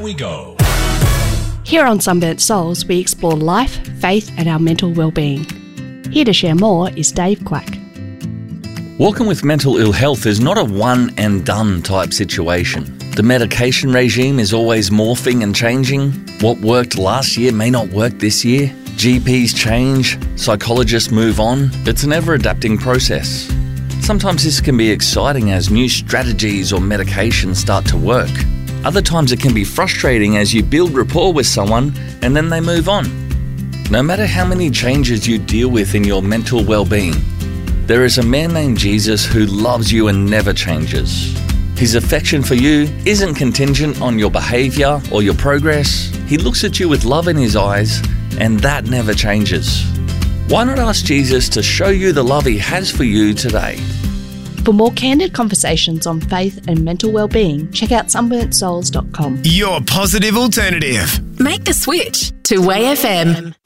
we go. Here on Sunburnt Souls, we explore life, faith and our mental well-being. Here to share more is Dave Quack. Walking with mental ill health is not a one-and-done type situation. The medication regime is always morphing and changing. What worked last year may not work this year. GPs change, psychologists move on. It's an ever-adapting process. Sometimes this can be exciting as new strategies or medications start to work. Other times it can be frustrating as you build rapport with someone and then they move on. No matter how many changes you deal with in your mental well-being, there is a man named Jesus who loves you and never changes. His affection for you isn't contingent on your behaviour or your progress. He looks at you with love in his eyes, and that never changes. Why not ask Jesus to show you the love he has for you today? For more candid conversations on faith and mental well-being, check out sunburntsouls.com. Your positive alternative. Make the switch to Way FM.